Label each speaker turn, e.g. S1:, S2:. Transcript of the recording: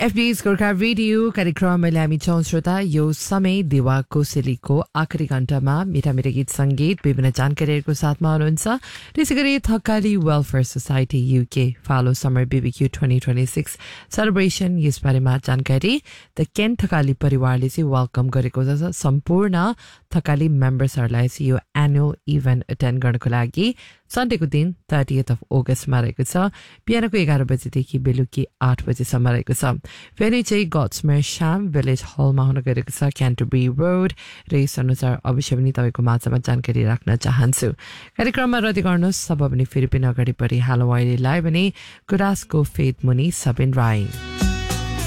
S1: FBS Gorkha radio कार्यक्रम मैले हामी छौं श्रोता यो समय देवा कोसेलीको आखिरी घण्टामा मिठा मिठा गीत संगीत विभिन्न जानकारीहरूको साथमा हुनुहुन्छ त्यसैगरी थकाली वेलफेयर सोसाइटी यूके फालो समर बीबीक्यू 2026 सेलिब्रेसन यसबारेमा जानकारी द केन थकाली परिवारले चाहिँ वेलकम गरेको छ सम्पूर्ण थकाली मेम्बर्सहरूलाई चाहिँ यो एनुअल इभेन्ट अटेन्ड गर्नको लागि सन्डेको दिन 30th of August मा रहेको छ बिहानको 11 बजेदेखि बेलुकी 8 बजेसम्म रहेको छ फेरि चाहिँ गट्समेयर श्याम विलेज हलमा हुन गएको छ क्यान्टरबरी रोड र यस अनुसार अवश्य पनि तपाईँको माझमा जानकारी राख्न चाहन्छु कार्यक्रममा रद्द गर्नुहोस् सब पनि फेरि पनि अगाडि बढी हाल अहिले लाइभ भने गुरासको फेद मुनि सबिन राई